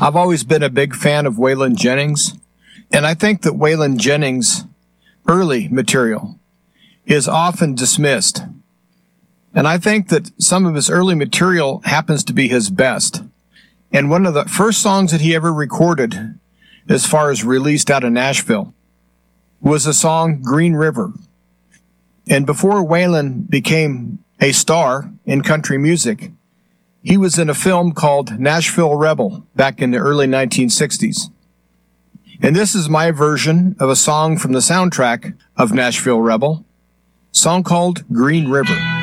I've always been a big fan of Waylon Jennings, and I think that Waylon Jennings' early material is often dismissed. And I think that some of his early material happens to be his best. And one of the first songs that he ever recorded, as far as released out of Nashville, was the song Green River. And before Waylon became a star in country music, he was in a film called Nashville Rebel back in the early 1960s. And this is my version of a song from the soundtrack of Nashville Rebel, a song called Green River.